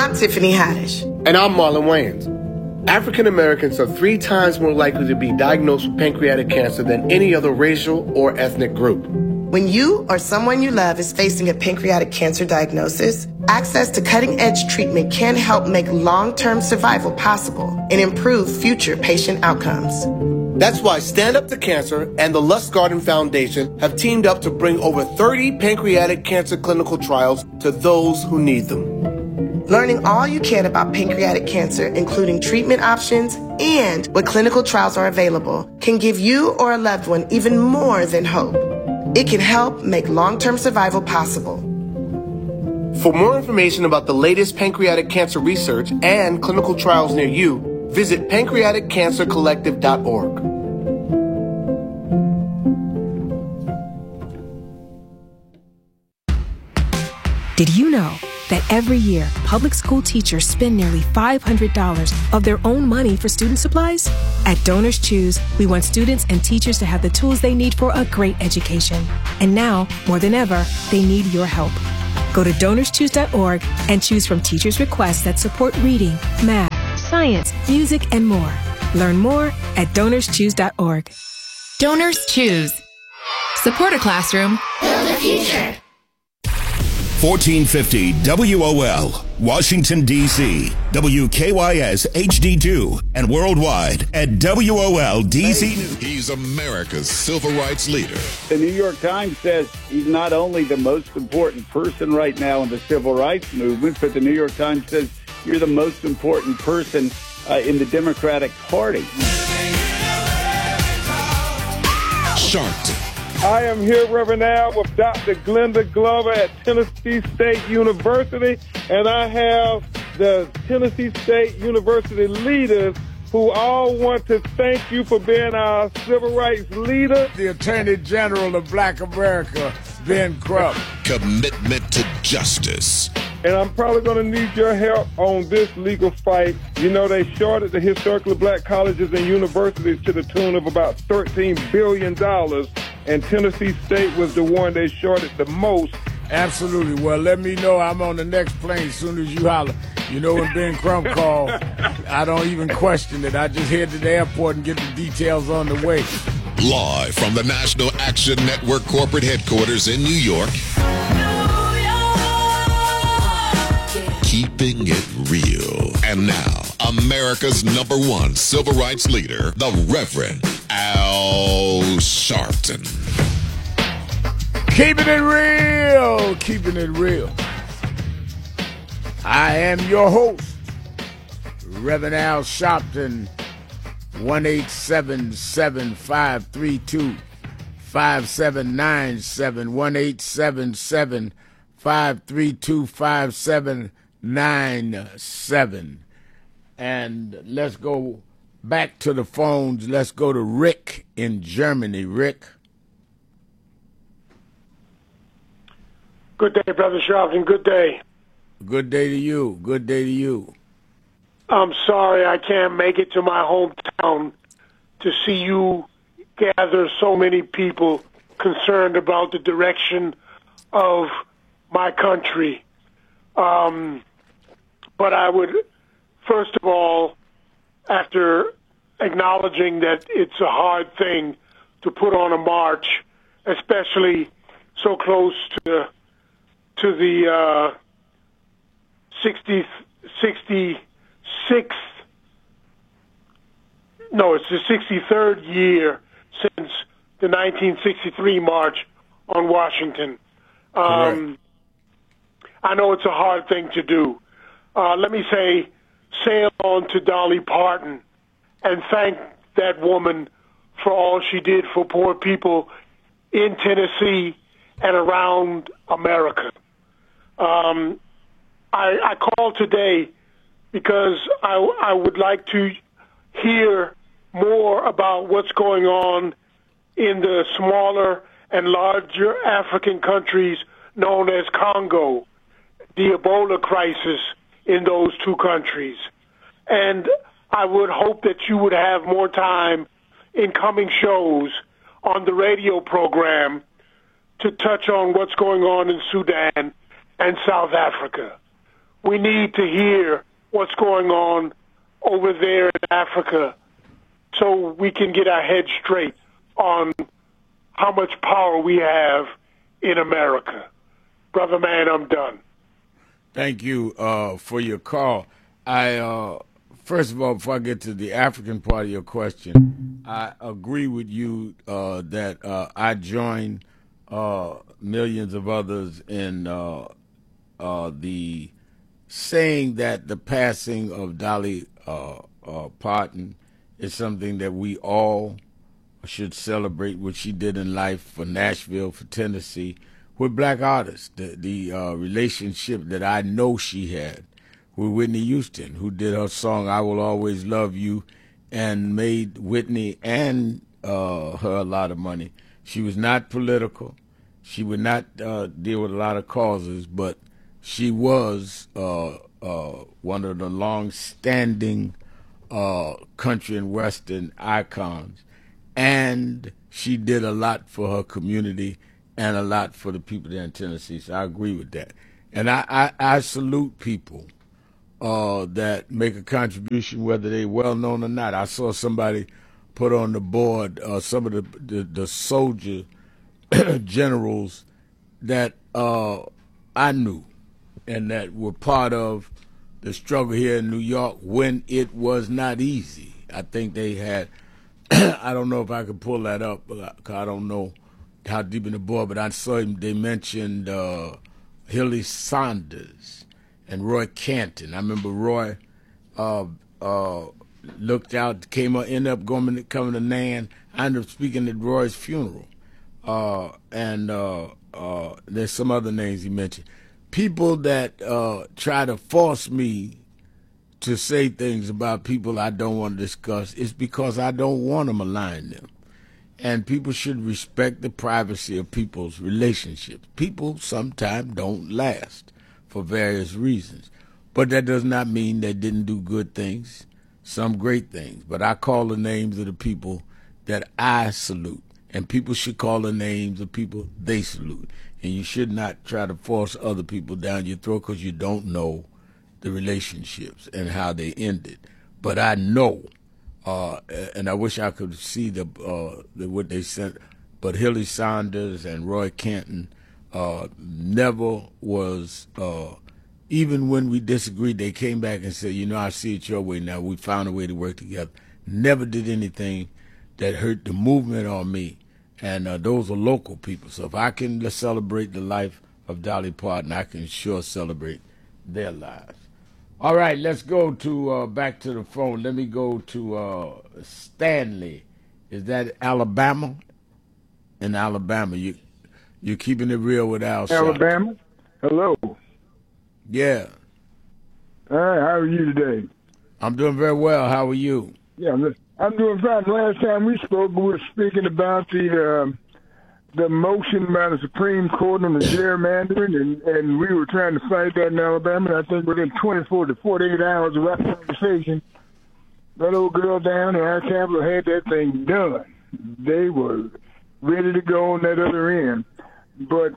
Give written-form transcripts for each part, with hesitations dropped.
I'm Tiffany Haddish. And I'm Marlon Wayans. African Americans are 3 times more likely to be diagnosed with pancreatic cancer than any other racial or ethnic group. When you or someone you love is facing a pancreatic cancer diagnosis, access to cutting-edge treatment can help make long-term survival possible and improve future patient outcomes. That's why Stand Up to Cancer and the Lustgarten Foundation have teamed up to bring over 30 pancreatic cancer clinical trials to those who need them. Learning all you can about pancreatic cancer, including treatment options and what clinical trials are available, can give you or a loved one even more than hope. It can help make long-term survival possible. For more information about the latest pancreatic cancer research and clinical trials near you, visit pancreaticcancercollective.org. Did you know that every year, public school teachers spend nearly $500 of their own money for student supplies? At Donors Choose, we want students and teachers to have the tools they need for a great education. And now, more than ever, they need your help. Go to DonorsChoose.org and choose from teachers' requests that support reading, math, science, music, and more. Learn more at DonorsChoose.org. Donors Choose. Support a classroom. Build a future. 1450 WOL, Washington, D.C., WKYS HD2, and worldwide at WOLDC News. He's America's civil rights leader. The New York Times says he's not only the most important person right now in the civil rights movement, but the New York Times says you're the most important person in the Democratic Party. Sharpton. I am here, Reverend Al, with Dr. Glenda Glover at Tennessee State University, and I have the Tennessee State University leaders who all want to thank you for being our civil rights leader. The Attorney General of Black America, Ben Crump. Commitment to justice. And I'm probably going to need your help on this legal fight. You know, they shorted the historically black colleges and universities to the tune of about $13 billion, and Tennessee State was the one they shorted the most. Absolutely. Well, let me know. I'm on the next plane as soon as you holler. You know, when Ben Crump called, I don't even question it. I just head to the airport and get the details on the way. Live from the National Action Network corporate headquarters in New York. Keeping it real. And now, America's #1 civil rights leader, the Reverend Al Sharpton. Keeping it real. Keeping it real. I am your host, Reverend Al Sharpton. 1-877-532-5797. 1-877-532-5797. And let's go back to the phones. Let's go to Rick in Germany. Rick. Good day, Brother Sharpton. Good day. Good day to you. Good day to you. I'm sorry I can't make it to my hometown to see you gather so many people concerned about the direction of my country. But I would, first of all, after acknowledging that it's a hard thing to put on a march, especially so close to the 63rd year since the 1963 March on Washington. I know it's a hard thing to do. Let me say, sail on to Dolly Parton and thank that woman for all she did for poor people in Tennessee and around America. I called today because I would like to hear more about what's going on in the smaller and larger African countries known as Congo, the Ebola crisis in those two countries. And I would hope that you would have more time in coming shows on the radio program to touch on what's going on in Sudan and South Africa. we need to hear what's going on over there in Africa so we can get our heads straight on how much power we have in America. Brother man, I'm done. Thank you for your call. First of all, before I get to the African part of your question, I agree with you that I join millions of others in the saying that the passing of Dolly Parton is something that we all should celebrate, what she did in life for Nashville, for Tennessee, with black artists. The relationship that I know she had with Whitney Houston, who did her song "I Will Always Love You" and made Whitney and her a lot of money. She was not political. She would not deal with a lot of causes, but she was one of the long-standing country and western icons, and she did a lot for her community and a lot for the people there in Tennessee. So I agree with that, and I salute people that make a contribution, whether they're well known or not. I saw somebody put on the board some of the soldier generals that I knew and that were part of the struggle here in New York when it was not easy. I think they had, I don't know if I could pull that up, because I don't know how deep in the board, but I saw they mentioned Hilary Saunders and Roy Canton. I remember Roy looked out, ended up coming to Nan. I ended up speaking at Roy's funeral. And there's some other names he mentioned. People that try to force me to say things about people I don't want to discuss, it's because I don't want to malign them. And people should respect the privacy of people's relationships. People sometimes don't last for various reasons. But that does not mean they didn't do good things, some great things. But I call the names of the people that I salute. And people should call the names of people they salute. And you should not try to force other people down your throat because you don't know the relationships and how they ended. But I know, and I wish I could see what they sent, but Hilary Saunders and Roy Canton never was, even when we disagreed, they came back and said, I see it your way now. We found a way to work together. Never did anything that hurt the movement or me. And those are local people. So if I can celebrate the life of Dolly Parton, I can sure celebrate their lives. All right, let's go to back to the phone. Let me go to Stanley. Is that Alabama? In Alabama, you're keeping it real with Al. Alabama? Hello. Yeah. All right, how are you today? I'm doing very well. How are you? Yeah, I'm doing fine. Last time we spoke, we were speaking about the motion by the Supreme Court on the gerrymandering, and we were trying to fight that in Alabama. And I think within 24 to 48 hours of that conversation, that old girl down in our capital had that thing done. They were ready to go on that other end. But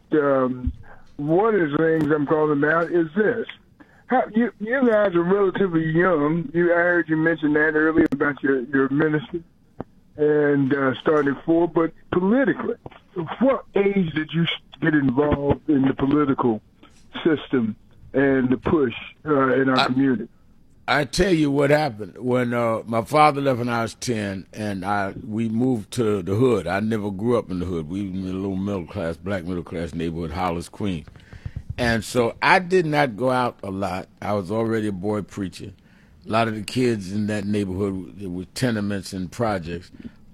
one of the things I'm calling about is this. You guys are relatively young. I heard you mention that earlier about your ministry and starting at 4. But politically, what age did you get involved in the political system and the push in our community? I tell you what happened. When my father left when I was 10, and we moved to the hood. I never grew up in the hood. We were in a little black middle class neighborhood, Hollis, Queens. And so I did not go out a lot. I was already a boy preacher. A lot of the kids in that neighborhood with tenements and projects,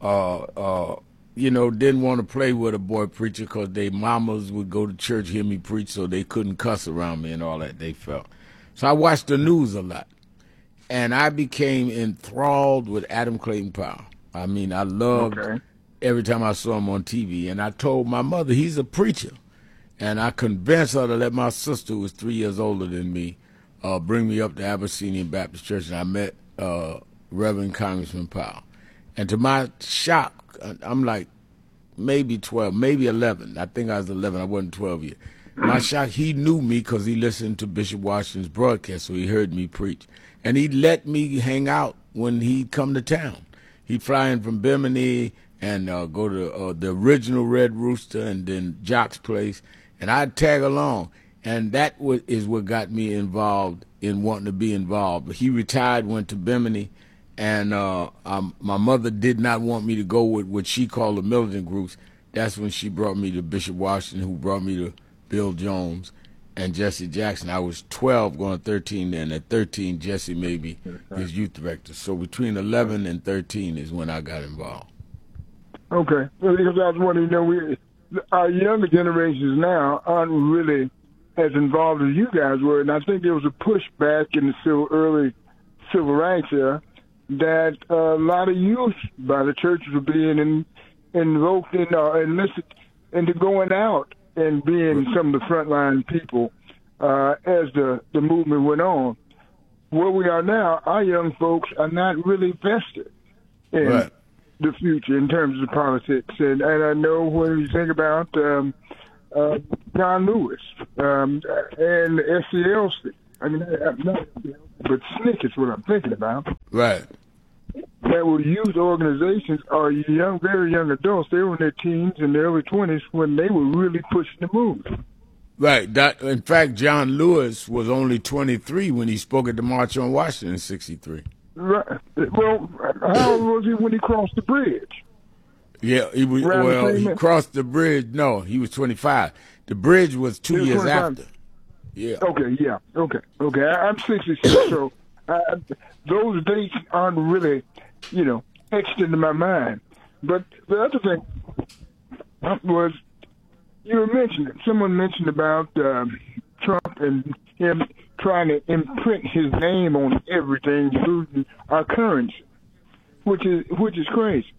didn't want to play with a boy preacher because their mamas would go to church, hear me preach, so they couldn't cuss around me and all that, they felt. So I watched the news a lot. And I became enthralled with Adam Clayton Powell. I mean, I loved every time I saw him on TV. And I told my mother, he's a preacher. And I convinced her to let my sister, who was 3 years older than me, bring me up to Abyssinian Baptist Church, and I met Reverend Congressman Powell. And to my shock, I'm like maybe 12, maybe 11. I think I was 11. I wasn't 12 yet. my shock, he knew me because he listened to Bishop Washington's broadcast, so he heard me preach. And he let me hang out when he'd come to town. He'd fly in from Bimini and go to the original Red Rooster and then Jock's Place, and I'd tag along. And that is what got me involved in wanting to be involved. He retired, went to Bimini, and my mother did not want me to go with what she called the militant groups. That's when she brought me to Bishop Washington, who brought me to Bill Jones and Jesse Jackson. I was 12 going 13 then. At 13, Jesse made me his youth director. So between 11 and 13 is when I got involved. Okay. Because I was wondering, our younger generations now aren't really as involved as you guys were, and I think there was a pushback in the early civil rights era that a lot of youth by the churches were being invoked in enlisted into going out and being some of the frontline people as the movement went on. Where we are now, our young folks are not really vested in the future in terms of politics. And I know when you think about John Lewis and SCLC, I mean, not but SNCC is what I'm thinking about. Right. That were youth organizations are young, very young adults. They were in their teens and their early 20s when they were really pushing the movement. Right. In fact, John Lewis was only 23 when he spoke at the March on Washington in '63. Right. Well, how old was he when he crossed the bridge? Yeah, he crossed the bridge. No, he was 25. The bridge was 2 years 25. After. Yeah. Okay, yeah. Okay. I'm 66, so those dates aren't really, etched into my mind. But the other thing was, someone mentioned about Trump and him trying to imprint his name on everything, including our currency, which is crazy.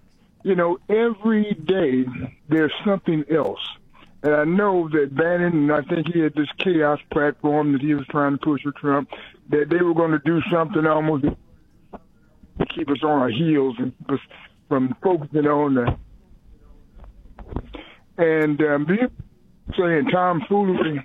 Every day there's something else. And I know that Bannon, I think he had this chaos platform that he was trying to push with Trump, that they were going to do something almost to keep us on our heels and keep us from focusing on that. And you saying tomfoolery.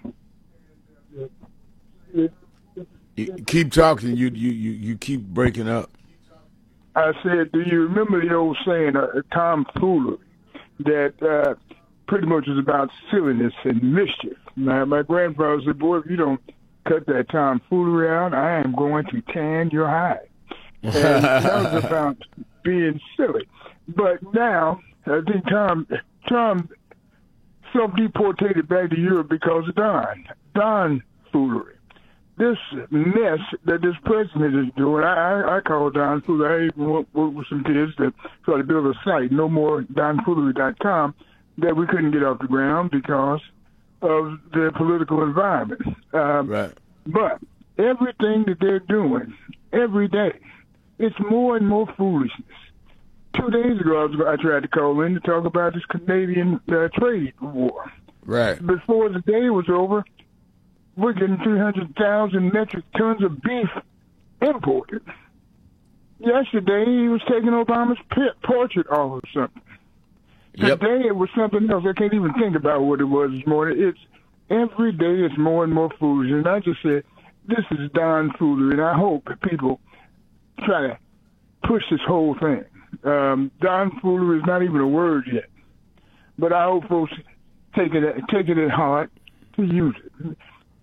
You keep talking. You keep breaking up. I said, do you remember the old saying, tomfoolery, that pretty much is about silliness and mischief? My grandfather said, boy, if you don't cut that tomfoolery out, I am going to tan your hide. And that was about being silly. But now, I think Trump self-deportated back to Europe because of Don foolery. This mess that this president is doing, I call Don foolery. I even worked with some kids that try to build a site, nomore.donfoolery.com, that we couldn't get off the ground because of the political environment. Right. But everything that they're doing every day, it's more and more foolishness. 2 days ago, I tried to call in to talk about this Canadian trade war. Right. Before the day was over, we're getting 300,000 metric tons of beef imported. Yesterday, he was taking Obama's portrait off or something. Yep. Today, it was something else. I can't even think about what it was this morning. Every day, it's more and more foolish. And I just said, this is Don foolery, and I hope that people try to push this whole thing. Don foolery is not even a word yet. But I hope folks take it at heart to use it.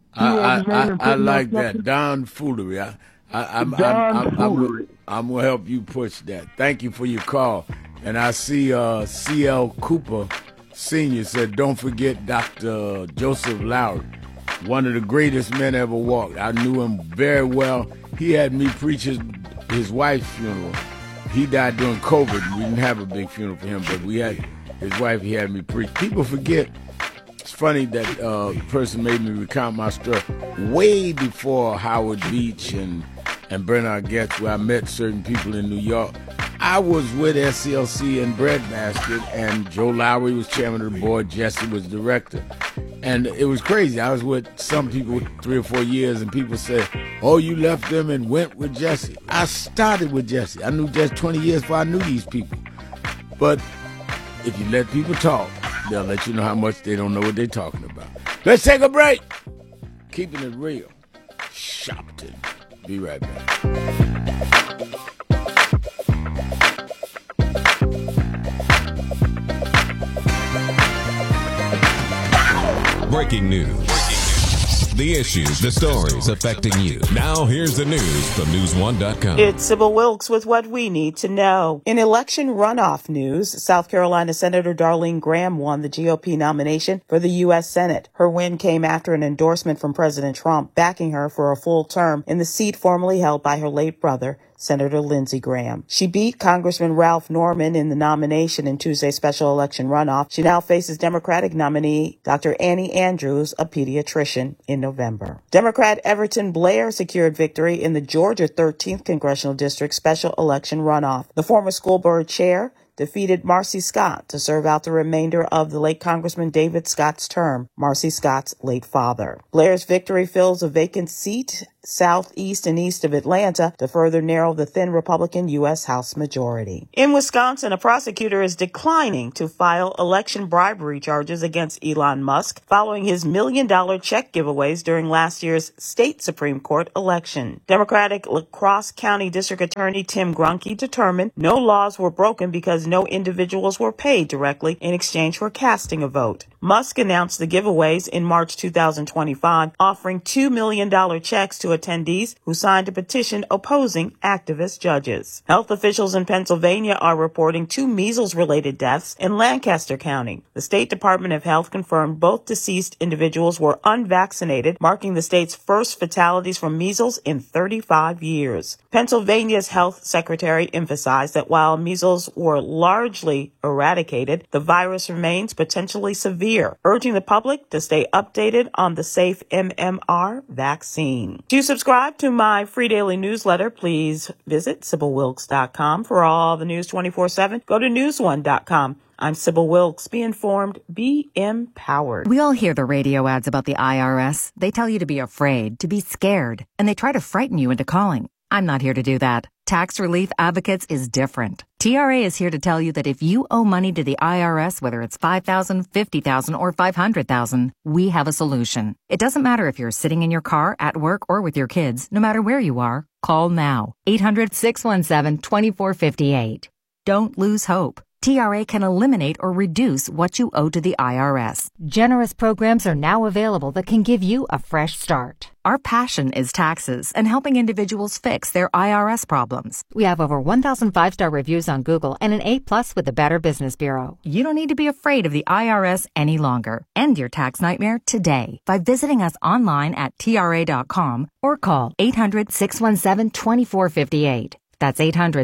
I like that. Don foolery. I'm going to help you push that. Thank you for your call. And I see C.L. Cooper Sr. said, don't forget Dr. Joseph Lowry, one of the greatest men ever walked. I knew him very well. He had me preach his wife's funeral. He died during COVID. We didn't have a big funeral for him, but we had his wife. He had me preach. People forget. It's funny that the person made me recount my story way before Howard Beach and Bernard Goetz, where I met certain people in New York. I was with SCLC and Breadbasket, and Joe Lowry was chairman of the board, Jesse was director. And it was crazy. I was with some people 3 or 4 years, and people said, oh, you left them and went with Jesse. I started with Jesse. I knew Jesse 20 years before I knew these people. But if you let people talk, they'll let you know how much they don't know what they're talking about. Let's take a break. Keeping it real. Shopton. Be right back. Breaking news. The issues, the stories affecting you. Now here's the news from News1.com. It's Sybil Wilkes with what we need to know. In election runoff news, South Carolina Senator Darlene Graham won the GOP nomination for the U.S. Senate. Her win came after an endorsement from President Trump backing her for a full term in the seat formerly held by her late brother, Senator Lindsey Graham. She beat Congressman Ralph Norman in the nomination in Tuesday's special election runoff. She now faces Democratic nominee Dr. Annie Andrews, a pediatrician, in November. Democrat Everton Blair secured victory in the Georgia 13th Congressional District special election runoff. The former school board chair defeated Marcy Scott to serve out the remainder of the late Congressman David Scott's term, Marcy Scott's late father. Blair's victory fills a vacant seat southeast and east of Atlanta to further narrow the thin Republican U.S. House majority. In Wisconsin, a prosecutor is declining to file election bribery charges against Elon Musk following his $1 million check giveaways during last year's state Supreme Court election. Democratic La Crosse County District Attorney Tim Grunke determined no laws were broken because no individuals were paid directly in exchange for casting a vote. Musk announced the giveaways in March 2025, offering $2 million checks to attendees who signed a petition opposing activist judges. Health officials in Pennsylvania are reporting 2 measles-related deaths in Lancaster County. The State Department of Health confirmed both deceased individuals were unvaccinated, marking the state's first fatalities from measles in 35 years. Pennsylvania's health secretary emphasized that while measles were largely eradicated, the virus remains potentially severe, urging the public to stay updated on the safe MMR vaccine. To subscribe to my free daily newsletter, please visit SybilWilkes.com. For all the news 24/7, go to News1.com. I'm Sybil Wilkes. Be informed, be empowered. We all hear the radio ads about the IRS. They tell you to be afraid, to be scared, and they try to frighten you into calling. I'm not here to do that. Tax Relief Advocates is different. TRA is here to tell you that if you owe money to the IRS, whether it's $5,000, $50,000, or $500,000, we have a solution. It doesn't matter if you're sitting in your car, at work, or with your kids. No matter where you are, call now. 800-617-2458. Don't lose hope. TRA can eliminate or reduce what you owe to the IRS. Generous programs are now available that can give you a fresh start. Our passion is taxes and helping individuals fix their IRS problems. We have over 1,000 5-star reviews on Google and an A+ with the Better Business Bureau. You don't need to be afraid of the IRS any longer. End your tax nightmare today by visiting us online at TRA.com or call 800-617-2458. That's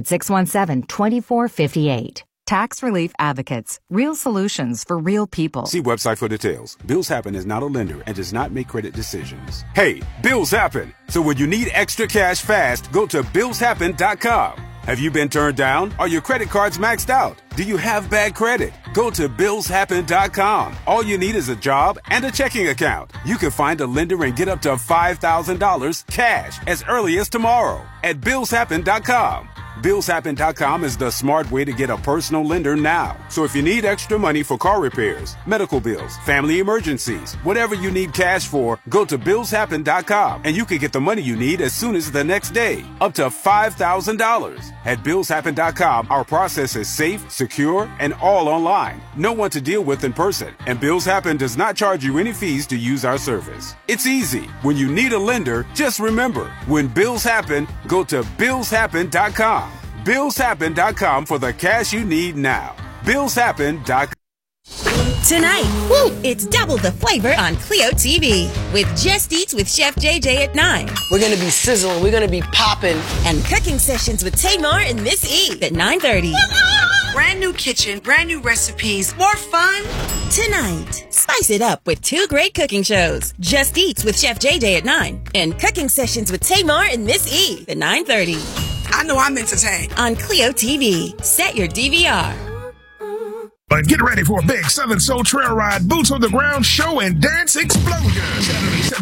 800-617-2458. Tax Relief Advocates. Real solutions for real people. See website for details. Bills Happen is not a lender and does not make credit decisions. Hey, bills happen. So when you need extra cash fast, go to BillsHappen.com. Have you been turned down? Are your credit cards maxed out? Do you have bad credit? Go to BillsHappen.com. All you need is a job and a checking account. You can find a lender and get up to $5,000 cash as early as tomorrow at BillsHappen.com. BillsHappen.com is the smart way to get a personal lender now. So if you need extra money for car repairs, medical bills, family emergencies, whatever you need cash for, go to BillsHappen.com and you can get the money you need as soon as the next day, up to $5,000. At BillsHappen.com, our process is safe, secure, and all online. No one to deal with in person. And Bills Happen does not charge you any fees to use our service. It's easy. When you need a lender, just remember, when bills happen, go to BillsHappen.com. BillsHappen.com for the cash you need now. BillsHappen.com. Tonight, it's double the flavor on Clio TV with Just Eats with Chef JJ at 9. We're going to be sizzling. We're going to be popping. And Cooking Sessions with Tamar and Miss E at 9:30. Brand new kitchen, brand new recipes, more fun. Tonight, spice it up with 2 great cooking shows. Just Eats with Chef JJ at 9 and Cooking Sessions with Tamar and Miss E at 9:30. I know I'm entertained. On Clio TV. Set your DVR. But get ready for a big Southern Soul Trail Ride, boots on the ground show and dance explosion.